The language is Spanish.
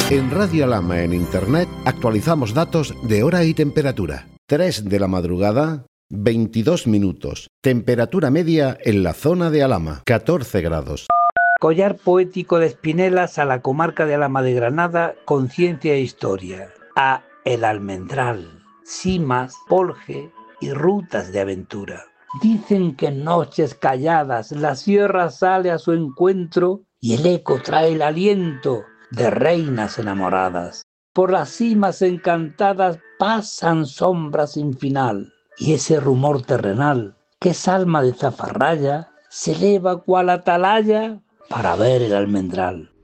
En Radio Alhama en Internet actualizamos datos de hora y temperatura. 3 de la madrugada, 22 minutos. Temperatura media en la zona de Alhama, 14 grados. Collar poético de Espinelas a la comarca de Alhama de Granada, conciencia e historia. A El Almendral, cimas, polje y rutas de aventura. Dicen que en noches calladas la sierra sale a su encuentro y el eco trae el aliento de reinas enamoradas. Por las cimas encantadas pasan sombras sin final, y ese rumor terrenal, que es alma de zafarraya, se eleva cual atalaya para ver el almendral.